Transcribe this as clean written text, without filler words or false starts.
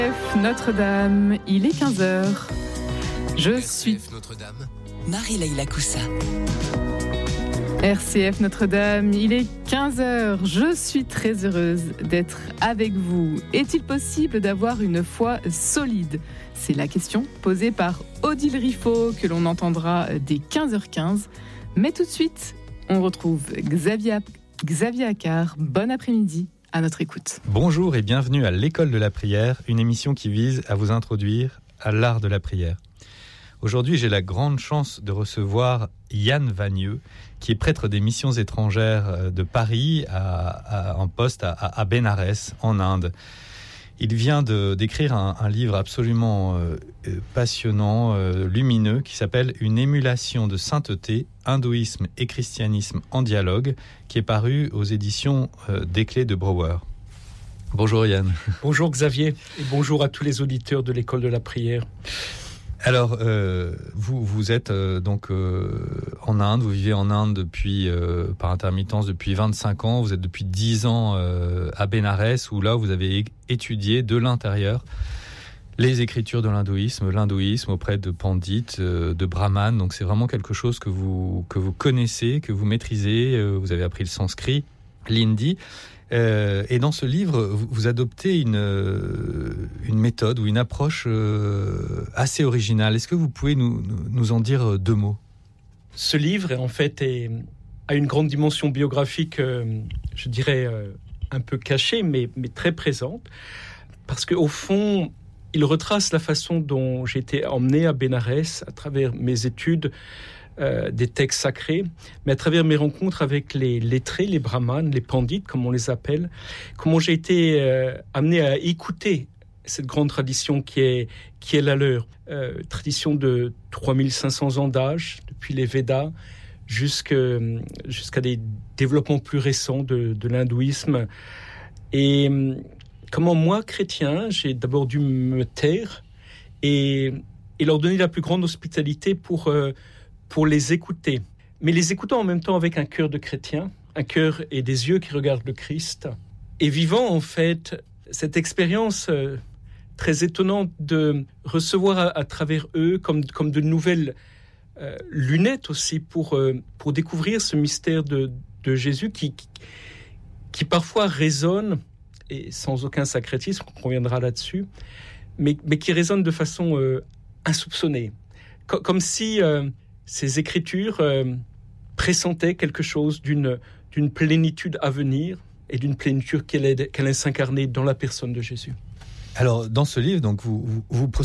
Notre-Dame, il est 15h. Je suis Notre-Dame. Marie-Leila Coussa. RCF Notre-Dame, il est 15h. Je suis très heureuse d'être avec vous. Est-il possible d'avoir une foi solide ? C'est la question posée par Odile Riffaut que l'on entendra dès 15h15. Mais tout de suite, on retrouve Xavier Accard. Bon après-midi à notre écoute. Bonjour et bienvenue à l'École de la prière, une émission qui vise à vous introduire à l'art de la prière. Aujourd'hui, j'ai la grande chance de recevoir Yann Vagneux, qui est prêtre des missions étrangères de Paris, en poste à Bénarès, en Inde. Il vient d'écrire un livre absolument passionnant, lumineux, qui s'appelle « Une émulation de sainteté, hindouisme et christianisme en dialogue », qui est paru aux éditions des Clés de Brouwer. Bonjour Yann. Bonjour Xavier et bonjour à tous les auditeurs de l'École de la prière. Alors, vous êtes donc en Inde, vous vivez en Inde depuis, par intermittence depuis 25 ans, vous êtes depuis 10 ans à Bénarès, où là vous avez étudié de l'intérieur les écritures de l'hindouisme auprès de pandits, de brahmanes, donc c'est vraiment quelque chose que vous connaissez, que vous maîtrisez, vous avez appris le sanskrit, l'hindi. Et dans ce livre, vous adoptez une méthode ou une approche assez originale. Est-ce que vous pouvez nous en dire deux mots ? Ce livre, en fait, a une grande dimension biographique, je dirais, un peu cachée, mais très présente. Parce qu'au fond, il retrace la façon dont j'ai été emmené à Bénarès à travers mes études, des textes sacrés, mais à travers mes rencontres avec les lettrés, les brahmanes, les pandits, comme on les appelle, comment j'ai été amené à écouter cette grande tradition qui est la leur. Tradition de 3500 ans d'âge, depuis les Védas, jusqu'à des développements plus récents de l'hindouisme. Et comment moi, chrétien, j'ai d'abord dû me taire et leur donner la plus grande hospitalité pour les écouter. Mais les écoutant en même temps avec un cœur de chrétien, un cœur et des yeux qui regardent le Christ. Et vivant en fait cette expérience très étonnante de recevoir à travers eux comme de nouvelles lunettes aussi pour découvrir ce mystère de Jésus qui parfois résonne, et sans aucun sacrétisme, on reviendra là-dessus, mais qui résonne de façon insoupçonnée. Comme si ces écritures pressentaient quelque chose d'une plénitude à venir et d'une plénitude qu'elle allait s'incarner dans la personne de Jésus. Alors, dans ce livre, donc vous